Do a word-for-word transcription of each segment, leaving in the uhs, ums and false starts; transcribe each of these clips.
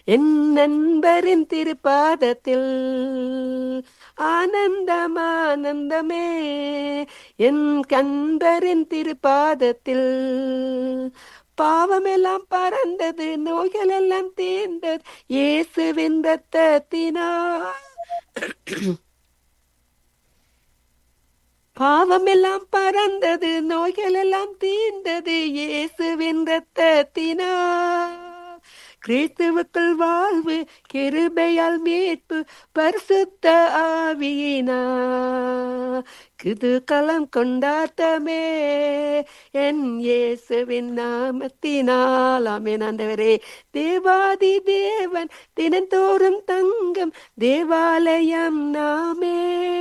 என் நண்பரின் திருப்பாதத்தில் ஆனந்தம் ஆனந்தமே, என் கண்பரின் திருப்பாதத்தில் பாவமெல்லாம் பறந்தது, நோய்கள் எல்லாம் தீர்ந்தது இயேசுவின் ரத்தத்தினால். பாவமெல்லாம் பறந்தது, நோய்கள் எல்லாம் தீர்ந்தது இயேசுவின் ரத்தத்தினால். கிறிஸ்துவுக்குள் வாழ்வு, கிருபையால் மீட்பு, பரிசுத்த ஆவியினார் குதூகலம் கொண்டாட்டமே, என் இயேசுவின் நாமத்தினால். ஆமென். ஆண்டவரே, தேவாதி தேவன் தினந்தோறும் தங்கம் தேவாலயம் நாமே.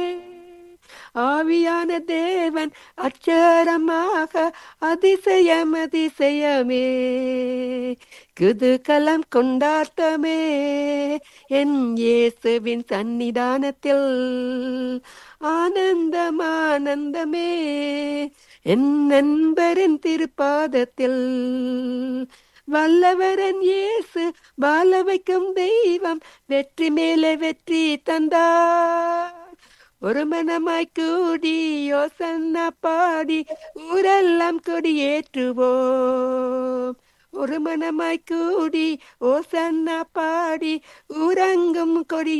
ஆவியான தேவன் அச்சரமாக அதிசயம் அதிசயமே, குதூகலம் கொண்டாட்டமே, என் இயேசுவின் சன்னிதானத்தில் ஆனந்தம் ஆனந்தமே, என் நண்பரின் திருப்பாதத்தில். வல்லவரன் இயேசு, வாழ வைக்கும் தெய்வம், வெற்றி மேலே வெற்றி தந்தார். ஒரு மனமாய் கூடி யோசன்னா பாடி ஊரெல்லாம் கொடியேற்றுவோம். ஒரு மனமாய் கூடி ஓசன்னா பாடி ஊரங்கும் கொடி